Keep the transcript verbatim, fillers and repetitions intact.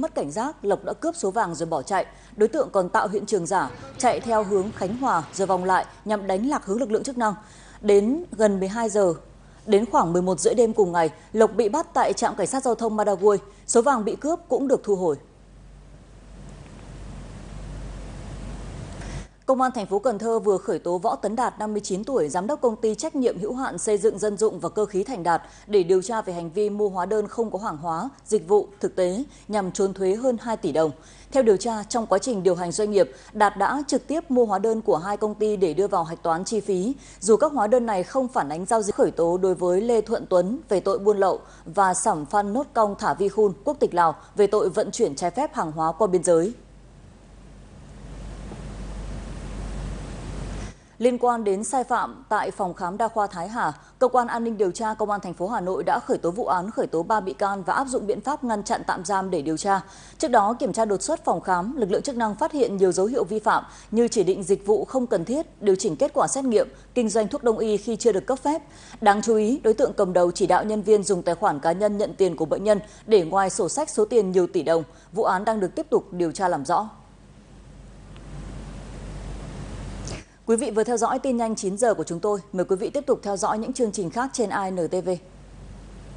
mất cảnh giác, Lộc đã cướp số vàng rồi bỏ chạy. Đối tượng còn tạo hiện trường giả, chạy theo hướng Khánh Hòa rồi vòng lại nhằm đánh lạc hướng lực lượng chức năng. Đến gần mười hai giờ, đến khoảng mười một rưỡi đêm cùng ngày, Lộc bị bắt tại trạm cảnh sát giao thông Madagui. Số vàng bị cướp cũng được thu hồi. Công an thành phố Cần Thơ vừa khởi tố Võ Tấn Đạt, năm mươi chín tuổi, giám đốc công ty trách nhiệm hữu hạn xây dựng dân dụng và cơ khí Thành Đạt để điều tra về hành vi mua hóa đơn không có hàng hóa, dịch vụ thực tế nhằm trốn thuế hơn hai tỷ đồng. Theo điều tra, trong quá trình điều hành doanh nghiệp, Đạt đã trực tiếp mua hóa đơn của hai công ty để đưa vào hạch toán chi phí. Dù các hóa đơn này không phản ánh giao dịch. Khởi tố đối với Lê Thuận Tuấn về tội buôn lậu và Sẩm Phan Nốt Cong Thả Vi Khun, quốc tịch Lào, về tội vận chuyển trái phép hàng hóa qua biên giới. Liên quan đến sai phạm tại phòng khám đa khoa Thái Hà, cơ quan an ninh điều tra công an thành phố Hà Nội đã khởi tố vụ án, khởi tố ba bị can và áp dụng biện pháp ngăn chặn tạm giam để điều tra. Trước đó, kiểm tra đột xuất phòng khám, lực lượng chức năng phát hiện nhiều dấu hiệu vi phạm như chỉ định dịch vụ không cần thiết, điều chỉnh kết quả xét nghiệm, kinh doanh thuốc đông y khi chưa được cấp phép. Đáng chú ý, đối tượng cầm đầu chỉ đạo nhân viên dùng tài khoản cá nhân nhận tiền của bệnh nhân để ngoài sổ sách số tiền nhiều tỷ đồng. Vụ án đang được tiếp tục điều tra làm rõ. Quý vị vừa theo dõi tin nhanh chín giờ của chúng tôi. Mời quý vị tiếp tục theo dõi những chương trình khác trên i en tê vê.